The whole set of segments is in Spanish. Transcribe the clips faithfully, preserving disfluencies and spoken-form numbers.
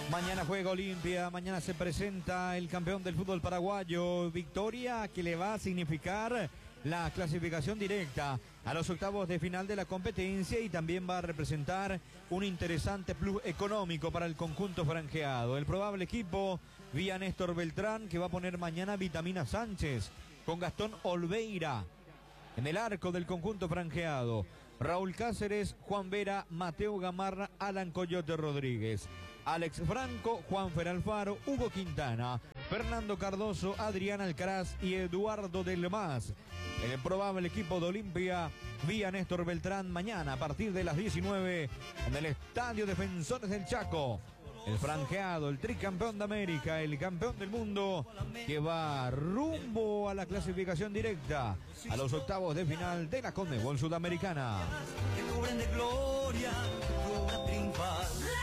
Mañana juega Olimpia, mañana se presenta el campeón del fútbol paraguayo, victoria que le va a significar la clasificación directa a los octavos de final de la competencia y también va a representar un interesante plus económico para el conjunto franjeado. El probable equipo vía Néstor Beltrán, que va a poner mañana Vitamina Sánchez con Gastón Olveira en el arco del conjunto franjeado. Raúl Cáceres, Juan Vera, Mateo Gamarra, Alan Coyote Rodríguez, Alex Franco, Juanfer Alfaro, Hugo Quintana, Fernando Cardoso, Adrián Alcaraz y Eduardo Del Mas. En el probable equipo de Olimpia, vía Néstor Beltrán, mañana a partir de las diecinueve en el Estadio Defensores del Chaco. El franjeado, el tricampeón de América, el campeón del mundo, que va rumbo a la clasificación directa a los octavos de final de la Conmebol Sudamericana. Que cubren de gloria, logra triunfar.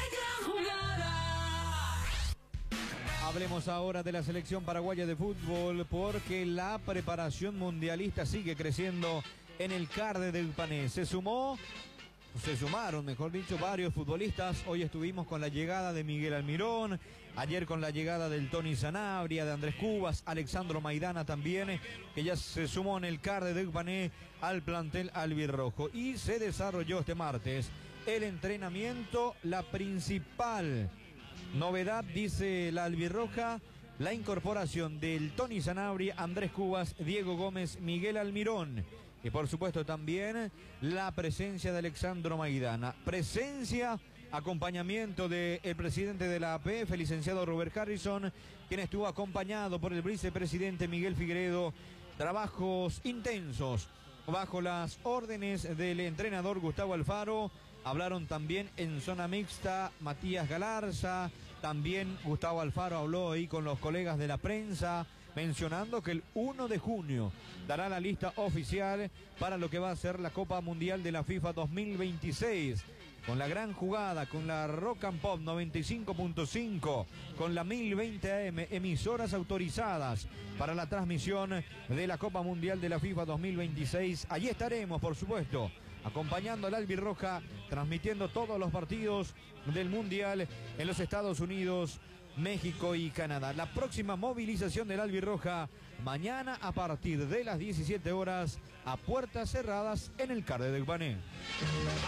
Hablemos ahora de la selección paraguaya de fútbol, porque la preparación mundialista sigue creciendo en el CARDE del Pané. Se sumó, se sumaron, mejor dicho, varios futbolistas. Hoy estuvimos con la llegada de Miguel Almirón, ayer con la llegada del Tony Sanabria, de Andrés Cubas, Alexandro Maidana también, que ya se sumó en el CARDE del Pané al plantel albirrojo. Y se desarrolló este martes el entrenamiento, la principal novedad, dice la albirroja, la incorporación del Tony Sanabria, Andrés Cubas, Diego Gómez, Miguel Almirón. Y por supuesto también la presencia de Alexandro Maidana. Presencia, acompañamiento del presidente de la A P F, el licenciado Robert Harrison, quien estuvo acompañado por el vicepresidente Miguel Figueredo. Trabajos intensos bajo las órdenes del entrenador Gustavo Alfaro. Hablaron también en zona mixta Matías Galarza, también Gustavo Alfaro habló ahí con los colegas de la prensa, mencionando que el uno de junio dará la lista oficial para lo que va a ser la Copa Mundial de la FIFA dos mil veintiséis. Con la gran jugada, con la Rock and Pop noventa y cinco punto cinco, con la mil veinte A M, emisoras autorizadas para la transmisión de la Copa Mundial de la FIFA dos mil veintiséis. Allí estaremos, por supuesto, acompañando al albirroja, transmitiendo todos los partidos del Mundial en los Estados Unidos, México y Canadá. La próxima movilización del albirroja mañana a partir de las diecisiete horas a puertas cerradas en el CARDE del Pané.